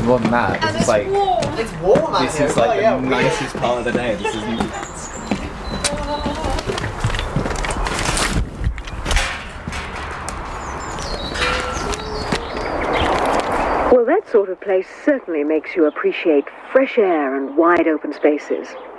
more than that. It's just like It's warm out this here. is like yeah, the nicest part of the day. This is. Well, that sort of place certainly makes you appreciate fresh air and wide open spaces.